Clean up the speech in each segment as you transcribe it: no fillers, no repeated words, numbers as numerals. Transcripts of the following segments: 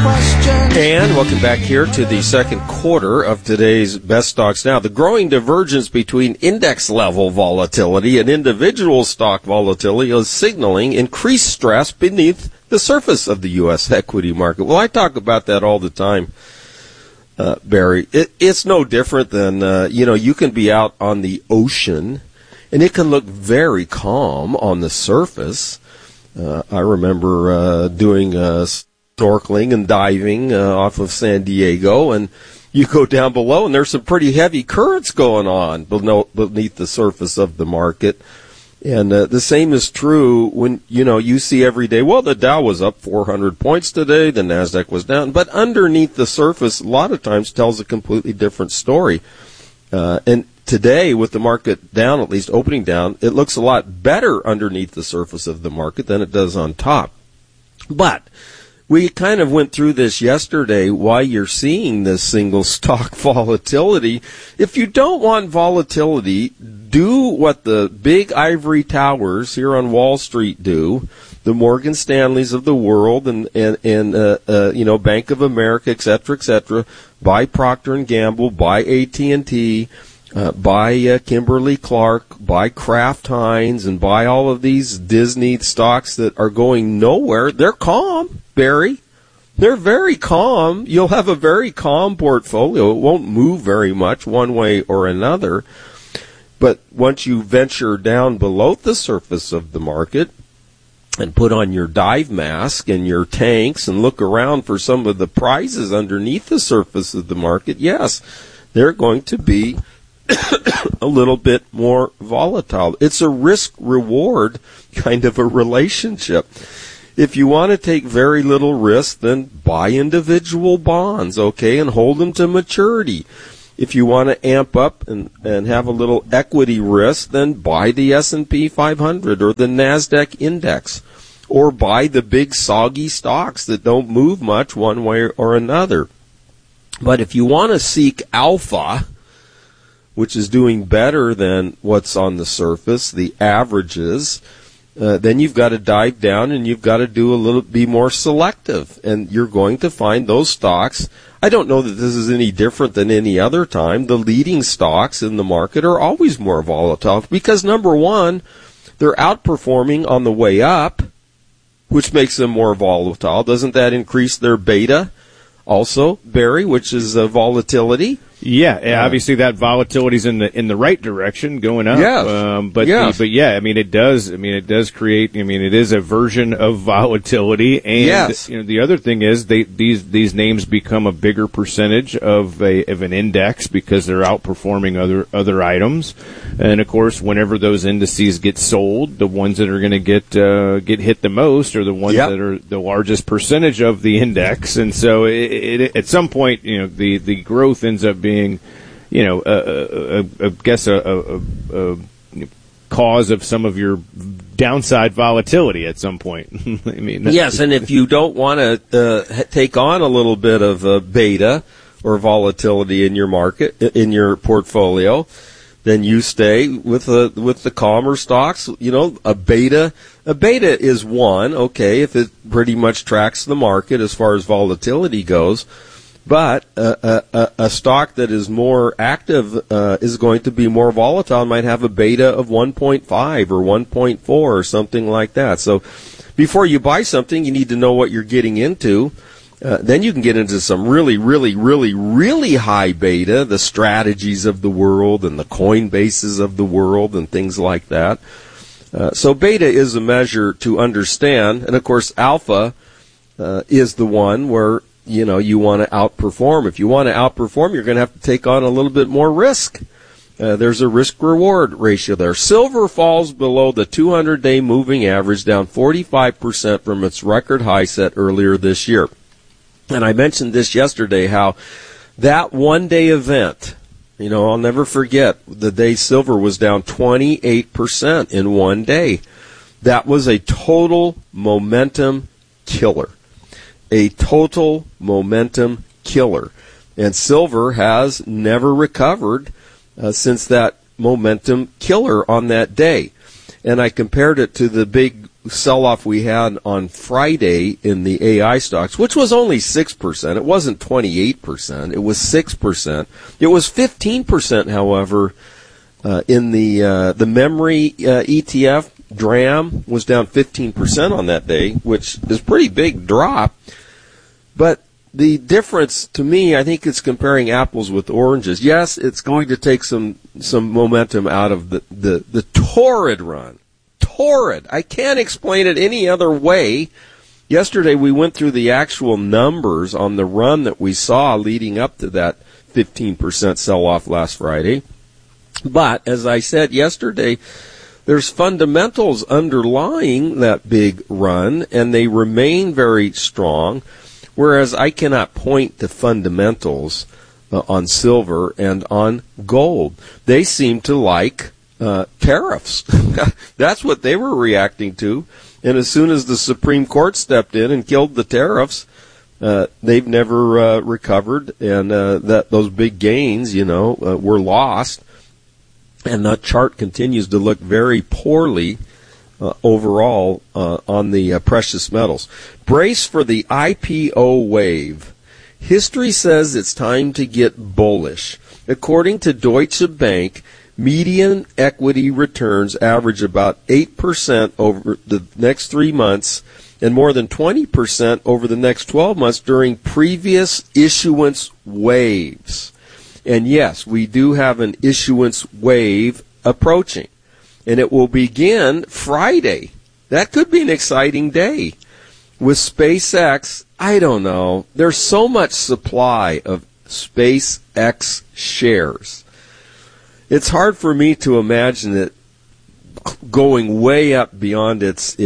And welcome back here to the second quarter of today's Best Stocks Now. The growing divergence between index level volatility and individual stock volatility is signaling increased stress beneath the surface of the U.S. equity market. Well, I talk about that all the time, Barry. It's no different than, you can be out on the ocean and it can look very calm on the surface. I remember doing snorkeling and diving off of San Diego, and you go down below and there's some pretty heavy currents going on beneath the surface of the market. And the same is true when, you see every day, well, the Dow was up 400 points today, the NASDAQ was down, but underneath the surface a lot of times tells a completely different story. And today, with the market down, at least opening down, it looks a lot better underneath the surface of the market than it does on top. But we kind of went through this yesterday, why you're seeing this single stock volatility. If you don't want volatility, do what the big ivory towers here on Wall Street do, the Morgan Stanleys of the world and Bank of America, et cetera, buy Procter & Gamble, buy AT&T, buy Kimberly-Clark, buy Kraft Heinz, and buy all of these Disney stocks that are going nowhere. They're calm, Barry. They're very calm. You'll have a very calm portfolio. It won't move very much one way or another. But once you venture down below the surface of the market and put on your dive mask and your tanks and look around for some of the prizes underneath the surface of the market, yes, they're going to be a little bit more volatile. It's a risk-reward kind of a relationship. If you want to take very little risk, then buy individual bonds, okay, and hold them to maturity. If you want to amp up and have a little equity risk, then buy the S&P 500 or the NASDAQ index, or buy the big soggy stocks that don't move much one way or another. But if you want to seek alpha, which is doing better than what's on the surface, the averages, then you've got to dive down and you've got to be more selective. And you're going to find those stocks. I don't know that this is any different than any other time. The leading stocks in the market are always more volatile because, number one, they're outperforming on the way up, which makes them more volatile. Doesn't that increase their beta also, Barry, which is volatility? Yeah, obviously that volatility is in the right direction, going up. Yes. But it does create. it is a version of volatility, and yes. The other thing is these names become a bigger percentage of an index because they're outperforming other items, and of course, whenever those indices get sold, the ones that are going to get hit the most are the ones that are the largest percentage of the index, and so at some point, the growth ends up being, a cause of some of your downside volatility at some point. Yes, and if you don't want to take on a little bit of beta or volatility in your market, in your portfolio, then you stay with the calmer stocks. A beta is one, okay, if it pretty much tracks the market as far as volatility goes. But a stock that is more active is going to be more volatile, might have a beta of 1.5 or 1.4 or something like that. So before you buy something, you need to know what you're getting into. Then you can get into some really, really, really, really high beta, the strategies of the world and the Coinbases of the world and things like that. So beta is a measure to understand. And, of course, alpha is the one where you want to outperform. If you want to outperform, you're going to have to take on a little bit more risk. There's a risk-reward ratio there. Silver falls below the 200-day moving average, down 45% from its record high set earlier this year. And I mentioned this yesterday, how that one-day event, I'll never forget the day silver was down 28% in one day. That was a total momentum killer. A total momentum killer. And silver has never recovered since that momentum killer on that day. And I compared it to the big sell-off we had on Friday in the AI stocks, which was only 6%. It wasn't 28%. It was 6%. It was 15%, however, in the memory ETF. DRAM was down 15% on that day, which is a pretty big drop. But the difference to me, I think it's comparing apples with oranges. Yes, it's going to take some momentum out of the torrid run. Torrid. I can't explain it any other way. Yesterday we went through the actual numbers on the run that we saw leading up to that 15% sell-off last Friday. But, as I said yesterday, there's fundamentals underlying that big run, and they remain very strong, whereas I cannot point to fundamentals on silver and on gold. They seem to like tariffs. That's what they were reacting to. And as soon as the Supreme Court stepped in and killed the tariffs, they've never recovered, and those big gains, were lost. And that chart continues to look very poorly overall on the precious metals. Brace for the IPO wave. History says it's time to get bullish. According to Deutsche Bank, median equity returns average about 8% over the next 3 months and more than 20% over the next 12 months during previous issuance waves. And yes, we do have an issuance wave approaching, and it will begin Friday. That could be an exciting day. With SpaceX, I don't know. There's so much supply of SpaceX shares. It's hard for me to imagine it going way up beyond its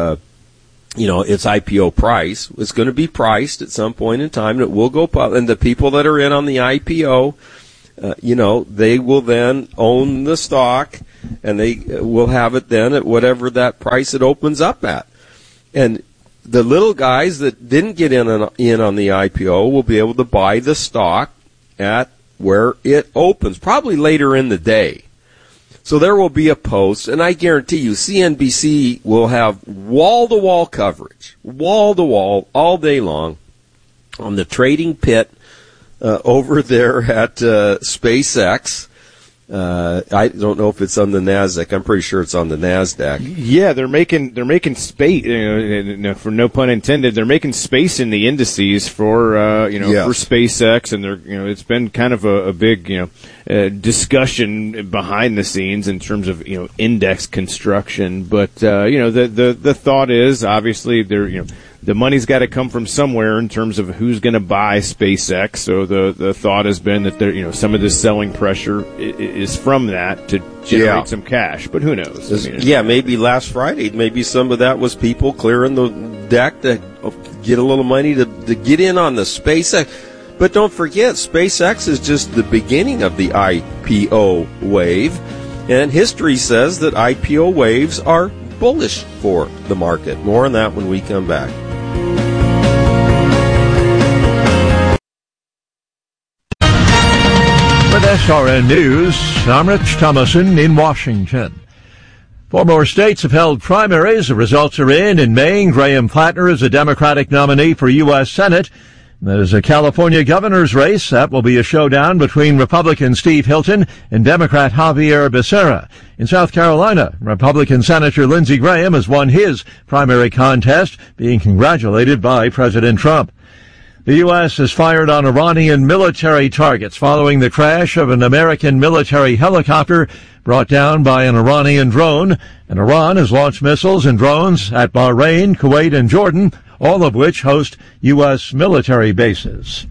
IPO price. It's going to be priced at some point in time, and it will go public. And the people that are in on the IPO, they will then own the stock, and they will have it then at whatever that price it opens up at. And the little guys that didn't get in on the IPO will be able to buy the stock at where it opens, probably later in the day. So there will be a post, and I guarantee you CNBC will have wall-to-wall coverage, wall-to-wall, all day long on the trading pit over there at SpaceX. I don't know if it's on the NASDAQ. I'm pretty sure it's on the NASDAQ. Yeah, they're making space, for no pun intended. They're making space in the indices for for SpaceX, and it's been kind of a big discussion behind the scenes in terms of index construction. But the thought is obviously the money's got to come from somewhere in terms of who's going to buy SpaceX. So the thought has been that some of this selling pressure is from that to generate some cash. But who knows? Maybe last Friday, maybe some of that was people clearing the deck to get a little money to get in on the SpaceX. But don't forget, SpaceX is just the beginning of the IPO wave. And history says that IPO waves are bullish for the market. More on that when we come back. With SRN News, I'm Rich Thomason in Washington. 4 more states have held primaries. The results are in. In Maine, Graham Plattner is a Democratic nominee for U.S. Senate. There's a California governor's race. That will be a showdown between Republican Steve Hilton and Democrat Javier Becerra. In South Carolina, Republican Senator Lindsey Graham has won his primary contest, being congratulated by President Trump. The U.S. has fired on Iranian military targets following the crash of an American military helicopter brought down by an Iranian drone. And Iran has launched missiles and drones at Bahrain, Kuwait, and Jordan, all of which host U.S. military bases.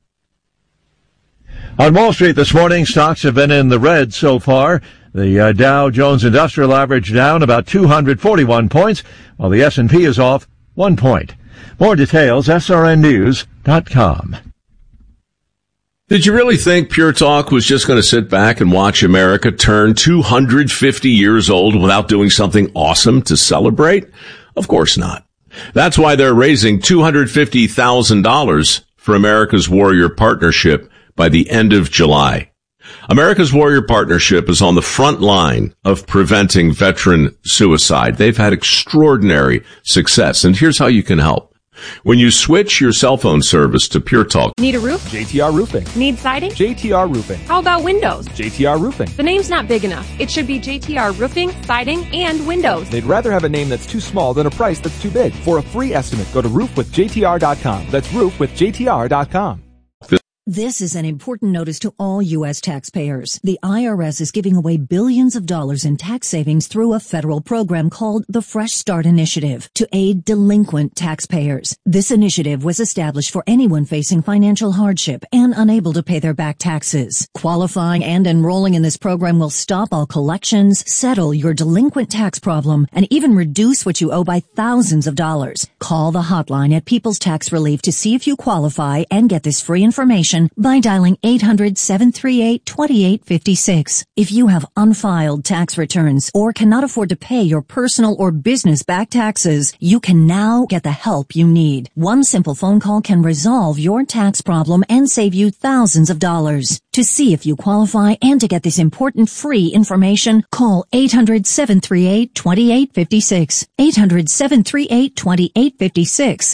On Wall Street this morning, stocks have been in the red so far. The Dow Jones Industrial Average down about 241 points, while the S&P is off 1 point. More details, srnnews.com. Did you really think Pure Talk was just going to sit back and watch America turn 250 years old without doing something awesome to celebrate? Of course not. That's why they're raising $250,000 for America's Warrior Partnership by the end of July. America's Warrior Partnership is on the front line of preventing veteran suicide. They've had extraordinary success, and here's how you can help. When you switch your cell phone service to Pure Talk. Need a roof? JTR Roofing. Need siding? JTR Roofing. How about windows? JTR Roofing. The name's not big enough. It should be JTR Roofing, Siding, and Windows. They'd rather have a name that's too small than a price that's too big. For a free estimate, go to roofwithjtr.com. That's roofwithjtr.com. This is an important notice to all U.S. taxpayers. The IRS is giving away billions of dollars in tax savings through a federal program called the Fresh Start Initiative to aid delinquent taxpayers. This initiative was established for anyone facing financial hardship and unable to pay their back taxes. Qualifying and enrolling in this program will stop all collections, settle your delinquent tax problem, and even reduce what you owe by thousands of dollars. Call the hotline at People's Tax Relief to see if you qualify and get this free information by dialing 800-738-2856. If you have unfiled tax returns or cannot afford to pay your personal or business back taxes, you can now get the help you need. One simple phone call can resolve your tax problem and save you thousands of dollars. To see if you qualify and to get this important free information, call 800-738-2856. 800-738-2856.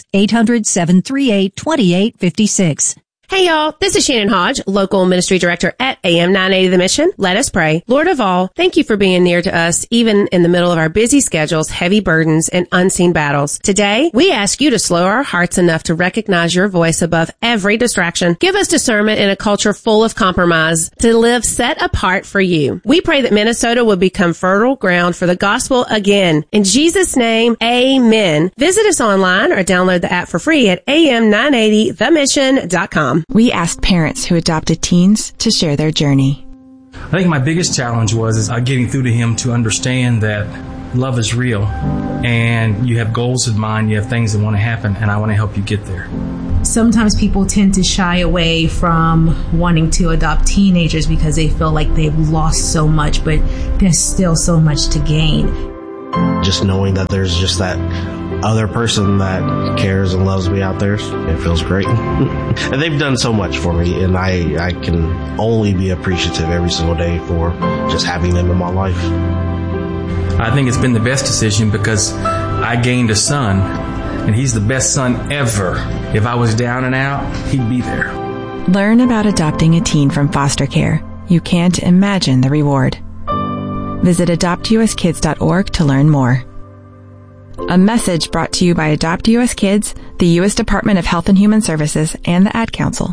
800-738-2856. Hey y'all, this is Shannon Hodge, local ministry director at AM 980 The Mission. Let us pray. Lord of all, thank you for being near to us, even in the middle of our busy schedules, heavy burdens, and unseen battles. Today, we ask you to slow our hearts enough to recognize your voice above every distraction. Give us discernment in a culture full of compromise to live set apart for you. We pray that Minnesota will become fertile ground for the gospel again. In Jesus' name, amen. Visit us online or download the app for free at am980themission.com. We asked parents who adopted teens to share their journey. I think my biggest challenge was getting through to him to understand that love is real and you have goals in mind, you have things that want to happen, and I want to help you get there. Sometimes people tend to shy away from wanting to adopt teenagers because they feel like they've lost so much, but there's still so much to gain. Just knowing that there's just that other person that cares and loves me out there, it feels great. And they've done so much for me, and I can only be appreciative every single day for just having them in my life. I think it's been the best decision because I gained a son, and he's the best son ever. If I was down and out, he'd be there. Learn about adopting a teen from foster care. You can't imagine the reward. Visit adoptuskids.org to learn more. A message brought to you by Adopt U.S. Kids, the U.S. Department of Health and Human Services, and the Ad Council.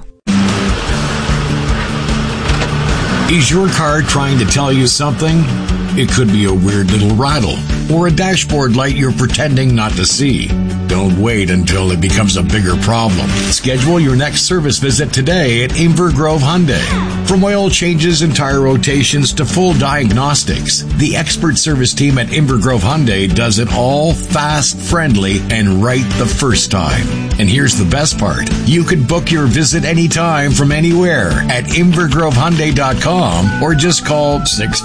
Is your car trying to tell you something? It could be a weird little rattle or a dashboard light you're pretending not to see. Don't wait until it becomes a bigger problem. Schedule your next service visit today at Inver Grove Hyundai. From oil changes and tire rotations to full diagnostics, the expert service team at Inver Grove Hyundai does it all fast, friendly, and right the first time. And here's the best part. You can book your visit anytime from anywhere at InvergroveHyundai.com or just call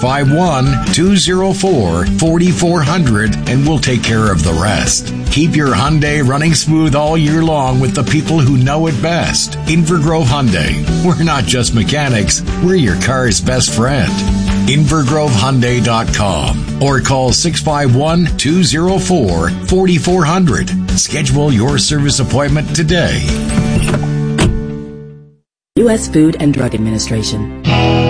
651-204-4400 and we'll take care of the rest. Keep your Hyundai running smooth all year long with the people who know it best. Inver Grove Hyundai. We're not just mechanics, we're your car's best friend. InvergroveHyundai.com or call 651-204-4400. Schedule your service appointment today. U.S. Food and Drug Administration.